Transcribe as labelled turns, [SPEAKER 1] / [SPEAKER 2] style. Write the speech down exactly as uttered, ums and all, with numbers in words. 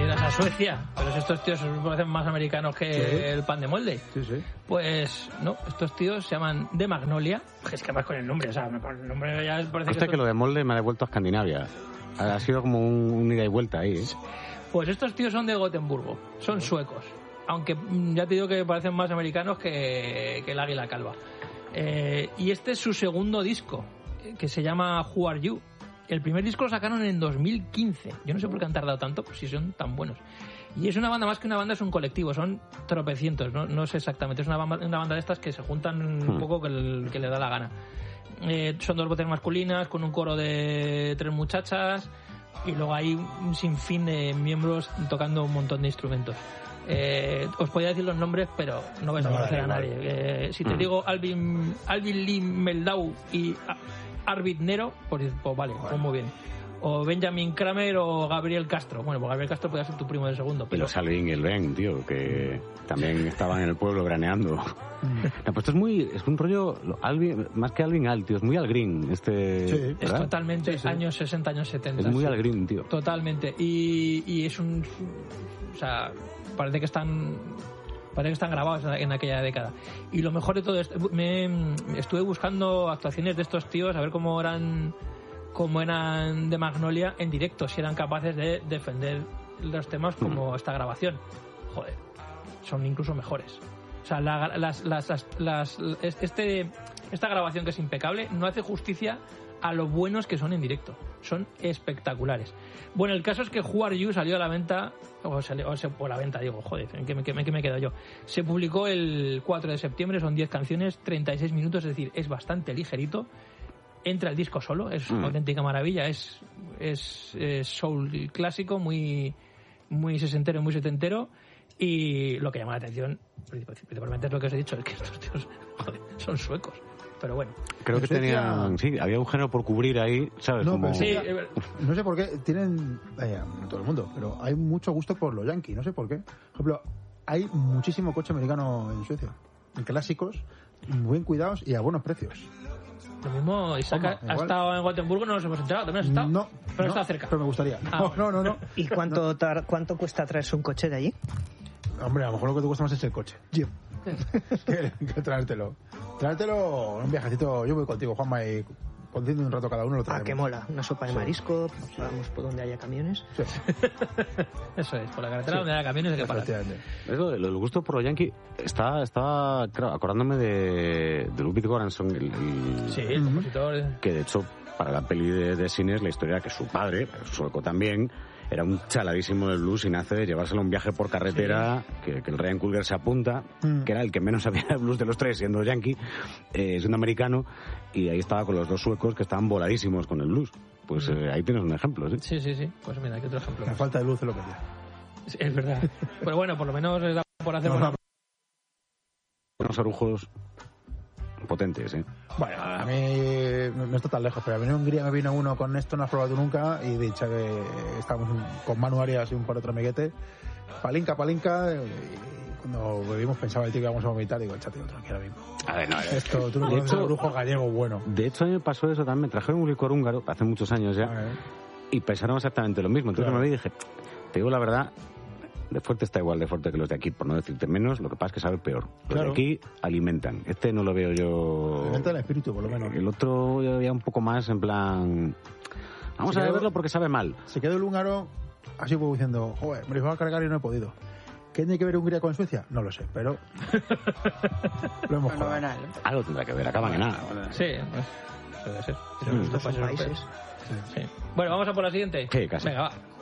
[SPEAKER 1] irás a Suecia, pero si estos tíos me parecen más americanos que sí. el pan de molde.
[SPEAKER 2] Sí, sí.
[SPEAKER 1] Pues no, estos tíos se llaman The Magnolia. Es que más con el nombre, o sea, con el nombre ya parece
[SPEAKER 3] Hostia,
[SPEAKER 1] que...
[SPEAKER 3] que, que lo de molde me ha devuelto a Escandinavia. Ha sido como un, un ida y vuelta ahí, ¿eh?
[SPEAKER 1] Pues estos tíos son de Gotemburgo, son suecos. Aunque ya te digo que parecen más americanos que, que el águila calva. Eh, y este es su segundo disco, que se llama Who Are You. El primer disco lo sacaron en dos mil quince. Yo no sé por qué han tardado tanto, pues si son tan buenos. Y es una banda, más que una banda, es un colectivo. Son tropecientos, no, no sé exactamente. Es una banda, una banda de estas que se juntan un poco que, el, que le da la gana. Eh, son dos voces masculinas, con un coro de tres muchachas. Y luego hay un sinfín de miembros tocando un montón de instrumentos. Eh, os podría decir los nombres, pero no vais a conocer a nadie. Eh, si te mm. digo Alvin, Alvin Lee Meldau y Arvid Nero, pues, pues vale, pues muy bien. O Benjamin Kramer o Gabriel Castro. Bueno, pues Gabriel Castro podría ser tu primo del segundo. Pero...
[SPEAKER 3] Y los Alvin y el Ben, tío, que también estaban en el pueblo graneando. No, pues esto es muy... Es un rollo... Alvin, más que Alvin Al, tío, es muy Al Green. Este,
[SPEAKER 1] sí, es totalmente sí, sí. años sesenta, años setenta.
[SPEAKER 3] Es muy
[SPEAKER 1] sí.
[SPEAKER 3] Al Green, tío.
[SPEAKER 1] Totalmente. Y, y es un... O sea, parece que están... Parece que están grabados en aquella década. Y lo mejor de todo esto... Me, estuve buscando actuaciones de estos tíos, a ver cómo eran... como eran de Magnolia en directo, si eran capaces de defender los temas como esta grabación. Joder, son incluso mejores. O sea, la, las, las, las, las, este, esta grabación, que es impecable, no hace justicia a lo buenos que son en directo. Son espectaculares. Bueno, el caso es que Who Are You salió a la venta, o salió, o se, o la venta, digo, joder, ¿en qué me, qué me, qué me quedo yo? Se publicó el cuatro de septiembre, son diez canciones, treinta y seis minutos, es decir, es bastante ligerito. Entra el disco solo, es una mm. auténtica maravilla, es, es, es soul clásico, muy, muy sesentero, muy setentero, y lo que llama la atención, principalmente es lo que os he dicho, es que estos tíos, joder, son suecos, pero bueno.
[SPEAKER 3] Creo que tenían, sí, había un género por cubrir ahí, ¿sabes?
[SPEAKER 2] No,
[SPEAKER 3] Como...
[SPEAKER 2] sí, no sé por qué, tienen, vaya, no todo el mundo, pero hay mucho gusto por los yankees, no sé por qué. Por ejemplo, hay muchísimo coche americano en Suecia, en clásicos, muy bien cuidados y a buenos precios.
[SPEAKER 1] Lo mismo, Isaac ha, ha estado en Gotemburgo, no nos hemos enterado, ¿también has estado?
[SPEAKER 2] No,
[SPEAKER 1] pero
[SPEAKER 2] no,
[SPEAKER 1] está cerca.
[SPEAKER 2] Pero me gustaría. Ah, no, no, no, no.
[SPEAKER 4] ¿Y cuánto, no. tar, cuánto cuesta traerse un coche de allí?
[SPEAKER 2] Hombre, a lo mejor lo que te cuesta más es el coche. Jim. que, que traértelo. Traértelo un viajecito. Yo voy contigo, Juanma, y contiendo un rato cada uno lo traemos.
[SPEAKER 4] Ah, qué mola. Una sopa de sí. marisco, vamos por donde haya camiones.
[SPEAKER 2] Sí.
[SPEAKER 1] Eso es, por la carretera sí. donde haya camiones hay que parar.
[SPEAKER 3] Eso, el gusto por los Yankees, está, estaba claro, acordándome de, de Ludwig Göransson, el, el,
[SPEAKER 1] sí, el compositor.
[SPEAKER 3] Que de hecho, para la peli de, de cine es la historia que su padre, sueco también, era un chaladísimo del blues y nace de llevárselo a un viaje por carretera, sí. que, que el Ryan Coogler se apunta, mm. que era el que menos sabía de blues de los tres, siendo yankee, eh, siendo americano, y ahí estaba con los dos suecos que estaban voladísimos con el blues. Pues eh, ahí tienes un ejemplo, ¿sí?
[SPEAKER 1] Sí, sí, sí. Pues mira, aquí otro ejemplo.
[SPEAKER 2] La falta de luz es lo que tiene.
[SPEAKER 1] Sí, es verdad. Pero bueno, por lo menos les da por hacer no, una...
[SPEAKER 3] unos arujos potentes, ¿eh?
[SPEAKER 2] Bueno, a mí no está tan lejos, pero a mí en Hungría me vino uno con esto, no has probado nunca, y dicho que estábamos con Manu Arias y un par otro amiguete, palinca, palinca, y cuando bebimos pensaba el tío que íbamos a vomitar, digo, échate otro aquí ahora mismo.
[SPEAKER 3] A ver, no,
[SPEAKER 2] esto, tú no conoces el brujo gallego bueno.
[SPEAKER 3] De hecho, a mí me pasó eso también, me trajeron un licor húngaro, hace muchos años ya, y pensaron exactamente lo mismo, entonces claro. me vi y dije, te digo la verdad, de fuerte está igual de fuerte que los de aquí, por no decirte menos, lo que pasa es que sabe peor. Los claro. de aquí alimentan. Este no lo veo yo...
[SPEAKER 2] Alimenta el espíritu, por lo menos.
[SPEAKER 3] El otro yo veía un poco más en plan... Vamos se a quedó, beberlo porque sabe mal.
[SPEAKER 2] Se quedó el húngaro así como diciendo, joder, me lo iba a cargar y no he podido. ¿Qué tiene que ver Hungría con Suecia? No lo sé, pero... lo hemos jugado.
[SPEAKER 4] ¿eh?
[SPEAKER 3] Algo tendrá que ver, acaban en nada.
[SPEAKER 1] Sí, pues, puede ser.
[SPEAKER 4] Pero mm. estos son países.
[SPEAKER 1] Sí. Sí. Bueno, vamos a por la siguiente.
[SPEAKER 3] Sí, casi.
[SPEAKER 1] Venga, va.